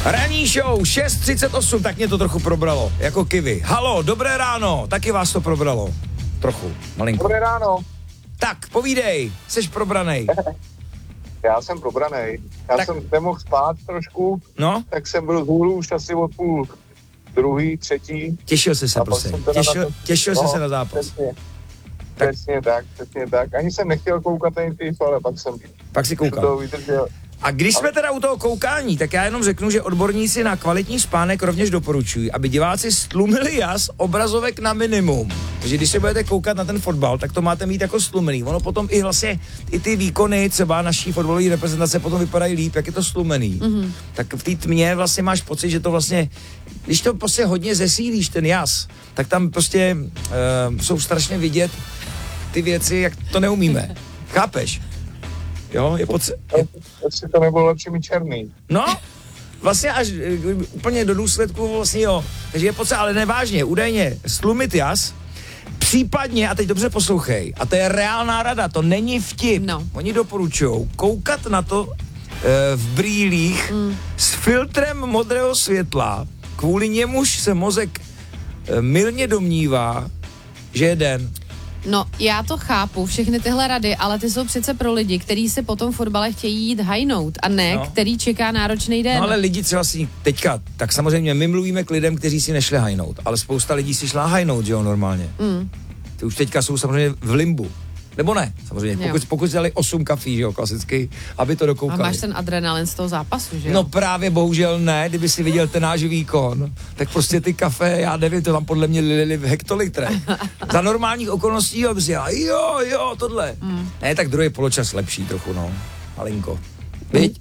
Ranní show 6:38, tak mě to trochu probralo, jako kiwi. Halo, dobré ráno, taky vás to probralo. Trochu, malinko. Dobré ráno. Tak, povídej, jsi probranej. Já jsem probranej. Já jsem nemohl spát trošku, No? tak jsem byl z hůlu už asi od 2:30, 3. Těšil jsi se, prosím. Těšil jsi se na zápas. Přesně tak. Ani jsem nechtěl koukat ani ty, ale pak si koukal. A když jsme teda u toho koukání, tak já jenom řeknu, že odborníci na kvalitní spánek rovněž doporučují, aby diváci stlumili jas obrazovek na minimum. Takže když se budete koukat na ten fotbal, tak to máte mít jako stlumený. Ono potom i vlastně i ty výkony třeba naší fotbalové reprezentace potom vypadají líp, jak je to stlumený. Mm-hmm. Tak v té tmě vlastně máš pocit, že to vlastně, když to prostě hodně zesílíš ten jas, tak tam prostě jsou strašně vidět ty věci, jak to neumíme. Chápeš? Jo, je Jestli to nebylo lepší mi černý. No, vlastně až úplně do důsledku vlastně jo. Takže je potřeba, ale nevážně, údajně stlumit jas, případně, a teď dobře poslouchej, a to je reálná rada, to není vtip. No. Oni doporučují koukat na to v brýlích s filtrem modrého světla, kvůli němuž se mozek mylně domnívá, že je den. No, já to chápu, všechny tyhle rady, ale ty jsou přece pro lidi, kteří si po tom fotbale chtějí jít hajnout a ne, který čeká náročný den. No ale lidi třeba si teďka, tak samozřejmě my mluvíme k lidem, kteří si nešli hajnout, ale spousta lidí si šla hajnout, že jo, normálně. Ty už teďka jsou samozřejmě v limbu. Nebo ne, samozřejmě, pokud si dali 8 kafí, že jo, klasicky, aby to dokoukali. A máš ten adrenalin z toho zápasu, že jo? No právě bohužel ne, kdyby si viděl ten náš výkon, tak prostě ty kafe, já nevím, to tam podle mě lili v hektolitrech. Za normálních okolností jo, tohle. Ne, tak druhý poločas lepší trochu, no, malinko. Viď?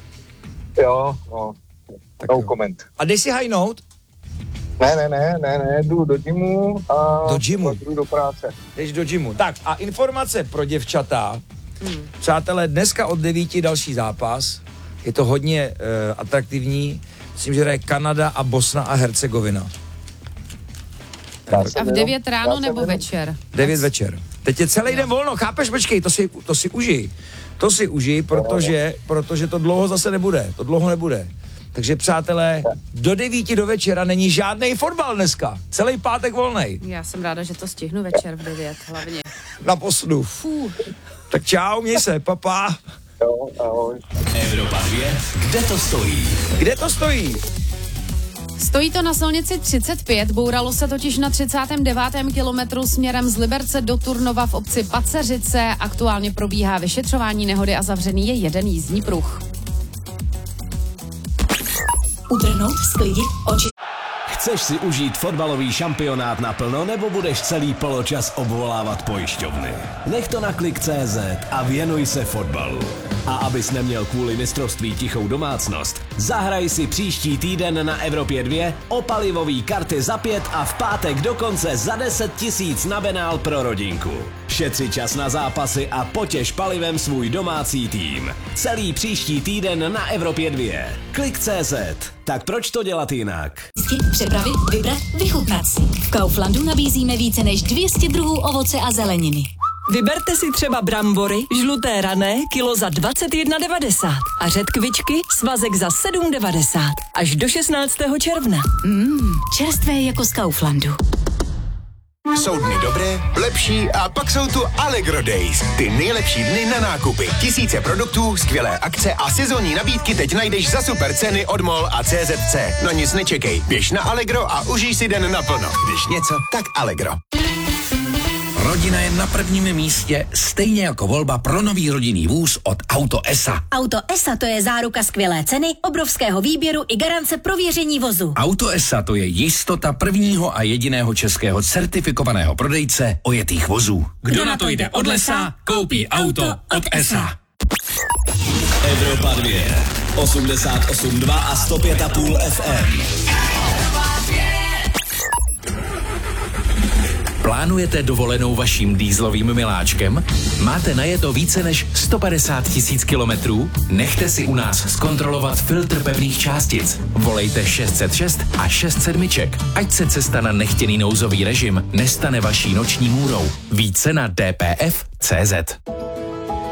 Jo, no, tak no comment. A jdeš si hajnout? Ne, jdu do gymu a jdu do práce. Jdeš do gymu. Tak a informace pro děvčata. Přátelé, dneska od 9 další zápas. Je to hodně atraktivní. Myslím, že hraje Kanada a Bosna a Hercegovina. A v 9 ráno nebo večer? 9 večer. Teď je celý den volno, chápeš, počkej, to si užij. To si užij, protože to dlouho zase nebude. To dlouho nebude. Takže přátelé, do 9 do večera není žádnej fotbal dneska. Celý pátek volnej. Já jsem ráda, že to stihnu večer v 9 hlavně. Na posnu. Tak čau, měj se, papa. Jo, ahoj. Evropa 2, kde to stojí? Kde to stojí? Stojí to na silnici 35, bouralo se totiž na 39. kilometru směrem z Liberce do Turnova v obci Paceřice. Aktuálně probíhá vyšetřování nehody a zavřený je jeden jízdní pruh. Utrhnout, sklidit, oči. Chceš si užít fotbalový šampionát naplno, nebo budeš celý poločas obvolávat pojišťovny? Nech to na Klik.cz a věnuj se fotbalu. A abys neměl kvůli mistrovství tichou domácnost, zahraj si příští týden na Evropě 2 o palivový karty za 5 a v pátek dokonce za 10 000 na benál pro rodinku. Šetři čas na zápasy a potěš palivem svůj domácí tým. Celý příští týden na Evropě 2. Klik.cz. Tak proč to dělat jinak? Přepravit, vybrat, vychutnat si. V Kauflandu nabízíme více než 200 druhů ovoce a zeleniny. Vyberte si třeba brambory, žluté rané, kilo za 21,90 a řetkvičky, svazek za 7,90 až do 16. června. Čerstvé jako z Kauflandu. Jsou dny dobré, lepší a pak jsou tu Allegro Days. Ty nejlepší dny na nákupy. Tisíce produktů, skvělé akce a sezónní nabídky teď najdeš za super ceny od MOL a CZC. No nic nečekej, běž na Allegro a užij si den naplno. Když něco, tak Allegro. Rodina je na prvním místě, stejně jako volba pro nový rodinný vůz od Auto ESA. Auto ESA to je záruka skvělé ceny, obrovského výběru i garance prověření vozu. Auto ESA to je jistota prvního a jediného českého certifikovaného prodejce ojetých vozů. Kdo na to jde od lesa, koupí auto od ESA. Evropa 2, 88,2 a 105,5 FM. Plánujete dovolenou vaším dýzlovým miláčkem? Máte najeto více než 150 000 kilometrů? Nechte si u nás zkontrolovat filtr pevných částic. Volejte 606 a 67, ať se cesta na nechtěný nouzový režim nestane vaší noční můrou. Více na dpf.cz.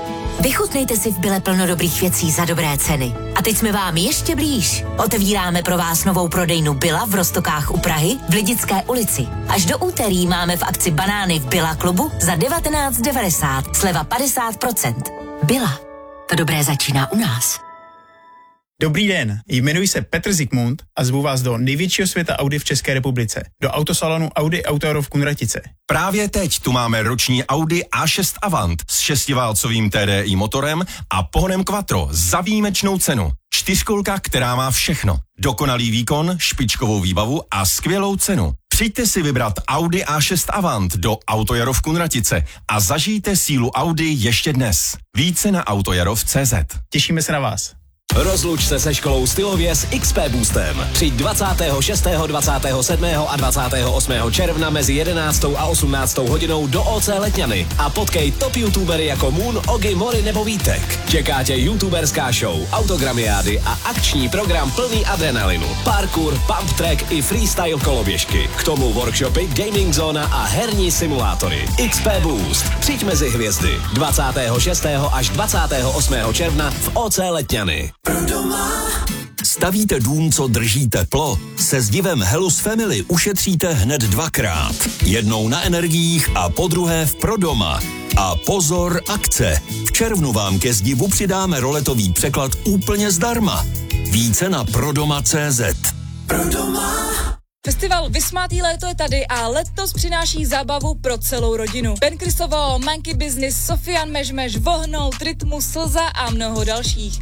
Vychutnejte si v Bile plno dobrých věcí za dobré ceny. A teď jsme vám ještě blíž. Otevíráme pro vás novou prodejnu Bila v Roztokách u Prahy v Lidické ulici. Až do úterý máme v akci banány v Bila klubu za 19,90, sleva 50%. Bila. To dobré začíná u nás. Dobrý den, jmenuji se Petr Zikmund a zvu vás do největšího světa Audi v České republice, do autosalonu Audi Auto v Kunratice. Právě teď tu máme roční Audi A6 Avant s 6válcovým TDI motorem a pohonem Quattro za výjimečnou cenu. 4kolka, která má všechno. Dokonalý výkon, špičkovou výbavu a skvělou cenu. Přijďte si vybrat Audi A6 Avant do Autojaro v Kunratice a zažijte sílu Audi ještě dnes. Více na autojarov.cz. Těšíme se na vás. Rozluč se se školou stylově s XP Boostem. Přijď 26., 27. a 28. června mezi 11. a 18. hodinou do OC Letňany a potkej top youtubery jako Moon, Ogi, Mori nebo Vítek. Čeká tě youtuberská show, autogramiády a akční program plný adrenalinu. Parkour, pump track i freestyle koloběžky. K tomu workshopy, gaming zóna a herní simulátory. XP Boost. Přijď mezi hvězdy 26. až 28. června v OC Letňany. Stavíte dům, co drží teplo? Se zdivem Helus Family ušetříte hned dvakrát. Jednou na energiích a podruhé v Prodoma. A pozor, akce. V červnu vám ke zdivu přidáme roletový překlad úplně zdarma. Více na prodoma.cz. Prodoma. Festival Vysmátý léto je tady a letos přináší zábavu pro celou rodinu. Ben Krysovo, Monkey Business, Sofian Mežmeš, Vohnout, Rytmus, Slza a mnoho dalších.